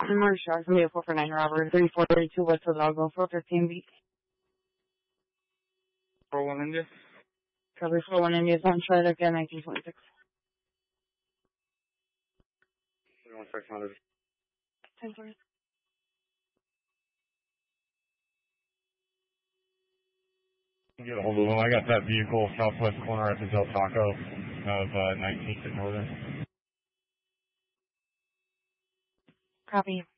North Shark, from vehicle for 9 robbery, 3432 West Hidalgo, 415 beat. 41 India. Probably 41 India's on site again, 1926. 1600. 10-4. Get a hold of them. I got that vehicle southwest corner at the Del Taco of 19th and Northern. Copy.